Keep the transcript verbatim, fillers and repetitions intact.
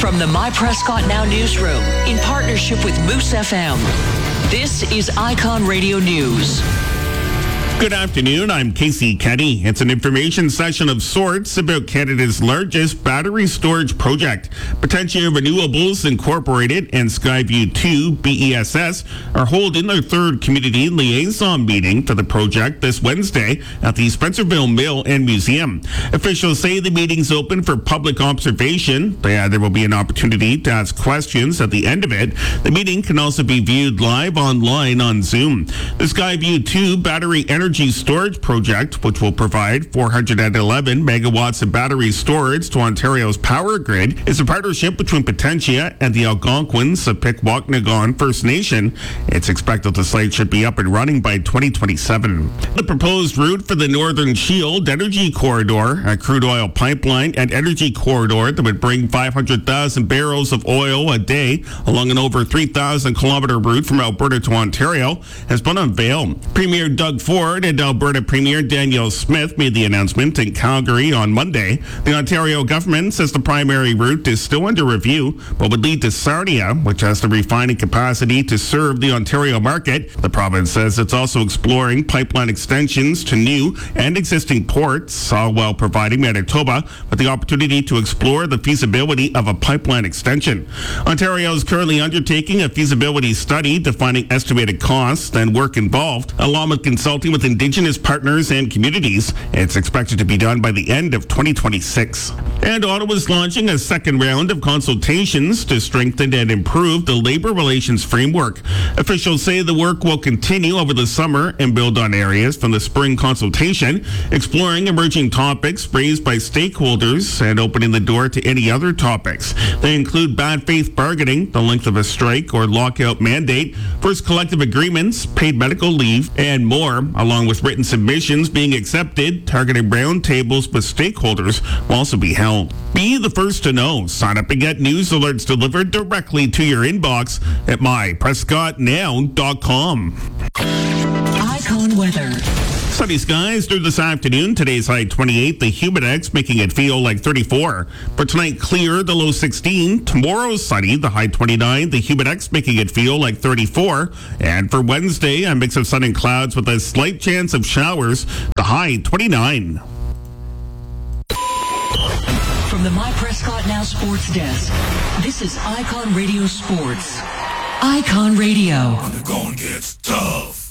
From the My Prescott Now newsroom, in partnership with Moose F M, this is Icon Radio News. Good afternoon, I'm Casey Kenny. It's an information session of sorts about Canada's largest battery storage project. Potentia Renewables Incorporated and Skyview two, B E S S, are holding their third community liaison meeting for the project this Wednesday at the Spencerville Mill and Museum. Officials say the meeting's open for public observation. Yeah, there will be an opportunity to ask questions at the end of it. The meeting can also be viewed live online on Zoom. The Skyview two battery energy storage project, which will provide four hundred eleven megawatts of battery storage to Ontario's power grid, is a partnership between Potentia and the Algonquins of Pikwakanagan First Nation. It's expected the site should be up and running by twenty twenty-seven. The proposed route for the Northern Shield Energy Corridor, a crude oil pipeline and energy corridor that would bring five hundred thousand barrels of oil a day along an over three thousand kilometer route from Alberta to Ontario, has been unveiled. Premier Doug Ford and Alberta Premier Danielle Smith made the announcement in Calgary on Monday. The Ontario government says the primary route is still under review, but would lead to Sarnia, which has the refining capacity to serve the Ontario market. The province says it's also exploring pipeline extensions to new and existing ports, all while providing Manitoba with the opportunity to explore the feasibility of a pipeline extension. Ontario is currently undertaking a feasibility study defining estimated costs and work involved, along with consulting with Indigenous partners and communities. It's expected to be done by the end of twenty twenty-six. And Ottawa is launching a second round of consultations to strengthen and improve the labor relations framework. Officials say the work will continue over the summer and build on areas from the spring consultation, exploring emerging topics raised by stakeholders and opening the door to any other topics. They include bad faith bargaining, the length of a strike or lockout mandate, first collective agreements, paid medical leave, and more, along with written submissions being accepted. Targeted roundtables with stakeholders will also be held. Be the first to know. Sign up and get news alerts delivered directly to your inbox at my prescott now dot com. Icon weather. Sunny skies through this afternoon. Today's high twenty-eight, the humidex making it feel like thirty-four. For tonight, clear, the low sixteen. Tomorrow, sunny, the high twenty-nine, the humidex making it feel like thirty-four. And for Wednesday, a mix of sun and clouds with a slight chance of showers, the high twenty-nine. From the My Prescott Now Sports Desk, this is Icon Radio Sports. Icon Radio. When the going gets tough.